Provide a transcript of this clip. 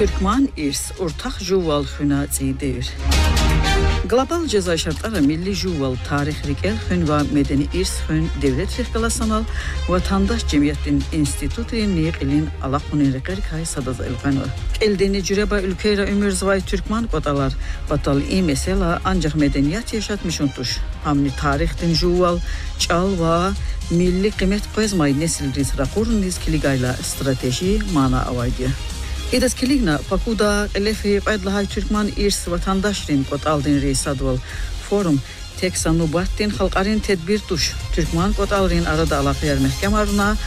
Türkmen irs ortak juval hünaci devir. Global ceza şartları milli juval tarih rikel hün ve medeni irs hün devlet rihkalasanal vatandaş cemiyetin institutinin niqilin alaqonin rekerkay sadaz elqanı. Eldeni cüreba ülkeyra ömür zvay Türkmen kotalar batal iyi mesela ancak medeniyet yaşatmış untuş. Hamni tarihtin juval çal ve milli kıymet koyazmay nesil riz rakurun riz kiligayla strateji mana avaydı. İdas kiligna pakuda elefi baydlahay Türkmen irs vatandaşrin kot aldın reisadval forum tek sanubattin halqarin tedbir tuş Türkmen kot alrin arada alaqyar mehkemarına